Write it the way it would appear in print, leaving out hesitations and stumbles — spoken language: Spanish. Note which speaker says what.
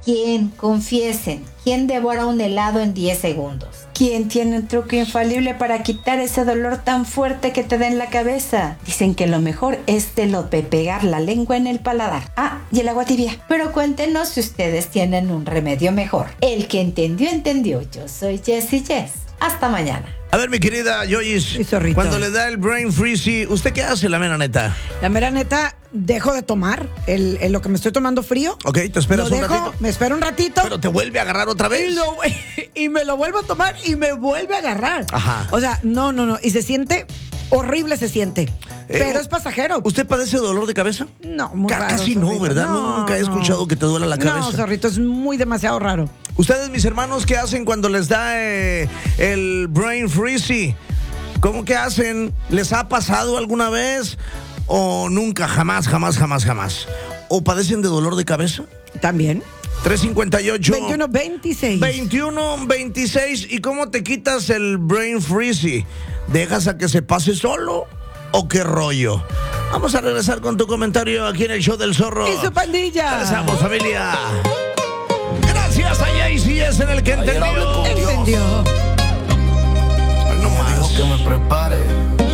Speaker 1: ¿Quién? Confiesen. ¿Quién devora un helado en 10 segundos?
Speaker 2: ¿Quién tiene un truco infalible para quitar ese dolor tan fuerte que te da en la cabeza? Dicen que lo mejor es pegar la lengua en el paladar. Ah, y el agua tibia.
Speaker 1: Pero cuéntenos si ustedes tienen un remedio mejor. El que entendió, entendió. Yo soy Jessie Jess. Hasta mañana.
Speaker 3: A ver, mi querida Joyce, cuando le da el brain freeze, ¿usted qué hace, la mera neta?
Speaker 4: La mera neta, dejo de tomar lo que me estoy tomando frío.
Speaker 3: Ok, te esperas un ratito.
Speaker 4: Me espero un ratito.
Speaker 3: Pero te vuelve a agarrar otra vez.
Speaker 4: Y me lo vuelvo a tomar y me vuelve a agarrar.
Speaker 3: Ajá.
Speaker 4: O sea, no. Y se siente horrible, se siente. Pero es pasajero.
Speaker 3: ¿Usted padece dolor de cabeza?
Speaker 4: No, muy raro.
Speaker 3: Casi no,
Speaker 4: Zorrito.
Speaker 3: ¿verdad? Nunca he escuchado que te duela la cabeza.
Speaker 4: No, Zorrito, es demasiado raro.
Speaker 3: Ustedes, mis hermanos, ¿qué hacen cuando les da el brain freeze? ¿Cómo que hacen? ¿Les ha pasado alguna vez? ¿O nunca? Jamás. ¿O padecen de dolor de cabeza?
Speaker 4: También.
Speaker 3: 358
Speaker 4: 2126
Speaker 3: 2126. ¿Y cómo te quitas el brain freeze? ¿Dejas a que se pase solo? ¿O qué rollo? Vamos a regresar con tu comentario aquí en el show del Zorro.
Speaker 4: ¡Y su pandilla!
Speaker 3: Regresamos, familia. Gracias a Jaycee, es en el que entendió.
Speaker 4: Entendió.
Speaker 3: No más.
Speaker 5: Que me prepare